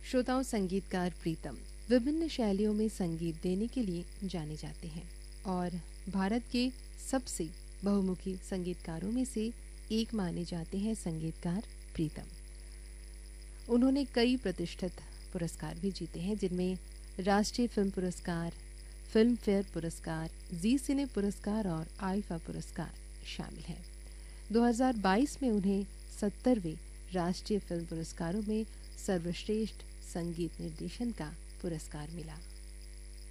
श्रोताओं, संगीतकार प्रीतम विभिन्न शैलियों में संगीत देने के लिए जाने जाते हैं और भारत के सबसे बहुमुखी संगीतकारों में से एक माने जाते हैं संगीतकार प्रीतम। उन्होंने कई प्रतिष्ठित पुरस्कार भी जीते हैं, जिनमें राष्ट्रीय फिल्म पुरस्कार, फिल्म फेयर पुरस्कार, जी सिने पुरस्कार और आईफा पुरस्कार शामिल हैं। 2022 में उन्हें 70वें राष्ट्रीय फिल्म पुरस्कारों में सर्वश्रेष्ठ संगीत निर्देशन का पुरस्कार मिला।